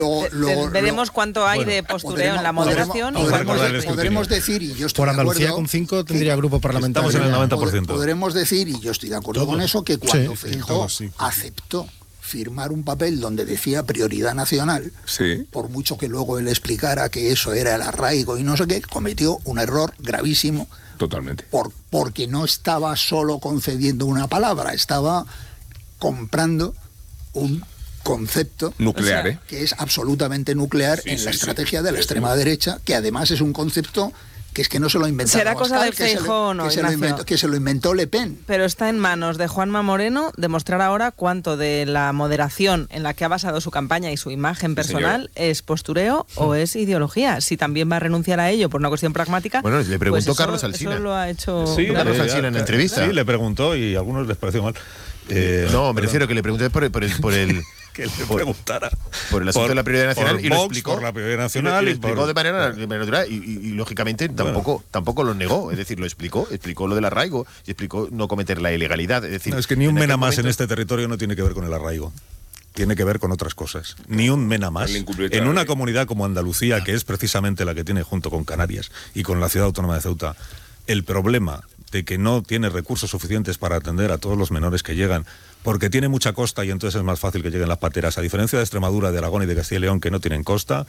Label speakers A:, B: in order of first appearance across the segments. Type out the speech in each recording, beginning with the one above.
A: Veremos cuánto hay de postureo en la moderación.
B: Podremos decir, y yo estoy
C: por
B: de acuerdo,
C: Andalucía con 5 tendría grupo parlamentario.
D: Estamos en el 90%.
B: Podremos decir, y yo estoy de acuerdo con eso, que cuando Feijóo aceptó firmar un papel donde decía prioridad nacional, por mucho que luego él explicara que eso era el arraigo y no sé qué, cometió un error gravísimo.
E: Totalmente.
B: Porque no estaba solo concediendo una palabra, estaba comprando un concepto
E: nuclear,
B: que es absolutamente nuclear en la estrategia de la extrema derecha, que además es un concepto que es que no se lo inventó.
A: ¿Será cosa de Feijóo o no,
B: que se lo inventó Le Pen?
A: Pero está en manos de Juanma Moreno demostrar ahora cuánto de la moderación en la que ha basado su campaña y su imagen personal es postureo o es ideología. Si también va a renunciar a ello por una cuestión pragmática.
F: Bueno, le preguntó
A: pues
F: Carlos Alsina.
A: Eso lo ha hecho
F: Carlos Alsina en entrevista.
D: Sí, le preguntó y a algunos les pareció mal.
F: No, me refiero que le pregunté por el
D: que le preguntara
F: por el asunto de la prioridad nacional
D: por
F: y
D: Vox,
F: lo explicó
D: por la prioridad nacional
F: y explicó de manera natural y lógicamente tampoco lo negó, es decir, lo explicó lo del arraigo y explicó no cometer la ilegalidad, es decir,
D: no, es que ni un mena más en este territorio no tiene que ver con el arraigo. Tiene que ver con otras cosas. Ni un mena más. En una comunidad como Andalucía, que es precisamente la que tiene junto con Canarias y con la ciudad autónoma de Ceuta, el problema de que no tiene recursos suficientes para atender a todos los menores que llegan, porque tiene mucha costa y entonces es más fácil que lleguen las pateras, a diferencia de Extremadura, de Aragón y de Castilla y León, que no tienen costa.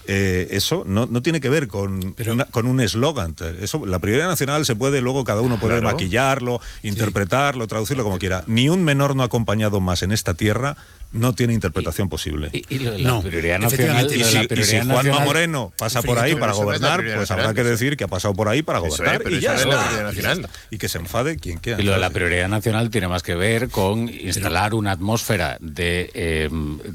D: Eso no tiene que ver con un eslogan. Eso, la prioridad nacional se puede, luego cada uno puede maquillarlo, interpretarlo, traducirlo como quiera. Ni un menor no acompañado más en esta tierra no tiene interpretación posible.
G: La prioridad nacional.
D: Y si Juanma Moreno pasa por ahí para gobernar, pues habrá que decir que ha pasado por ahí para gobernar y ya está. Y que se enfade quien quiera.
G: Y lo de la prioridad nacional tiene más que ver con instalar una atmósfera de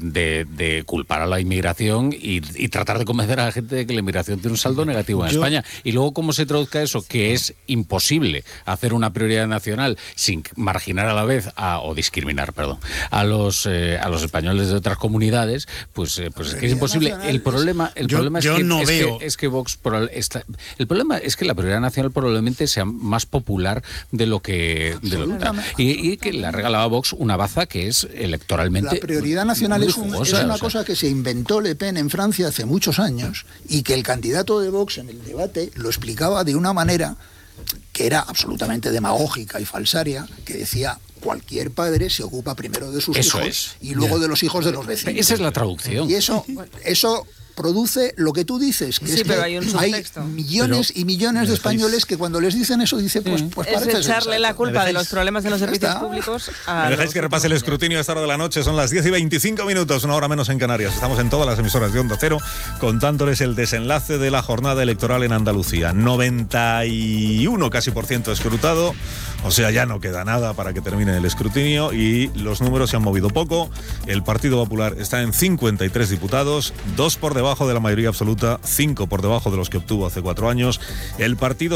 G: culpar a la inmigración y tratar de convencer a la gente de que la inmigración tiene un saldo negativo en España. Y luego cómo se traduzca eso, que es imposible hacer una prioridad nacional sin marginar a la vez o discriminar, a los españoles de otras comunidades, pues es que es imposible. El problema es que Vox el problema es que la prioridad nacional probablemente sea más popular de lo que y que le ha regalado a Vox una baza que es electoralmente.
B: La prioridad nacional es una cosa que se inventó Le Pen en Francia hace muchos años y que el candidato de Vox en el debate lo explicaba de una manera que era absolutamente demagógica y falsaria, que decía: cualquier padre se ocupa primero de sus hijos y luego de los hijos de los vecinos.
G: Esa es la traducción.
B: Y eso produce lo que tú dices, que es que hay millones y millones de españoles que cuando les dicen eso dicen pues parece
A: es echarle la culpa de los problemas de los servicios públicos a
D: ¿Me dejáis que repase el escrutinio a esta hora de la noche? Son las 10:25, una hora menos en Canarias. Estamos en todas las emisoras de Onda Cero contándoles el desenlace de la jornada electoral en Andalucía. 91% casi escrutado, o sea, ya no queda nada para que termine el escrutinio y los números se han movido poco. El Partido Popular está en 53 diputados, 2 por debajo de la mayoría absoluta, 5 por debajo de los que obtuvo hace 4 años. El Partido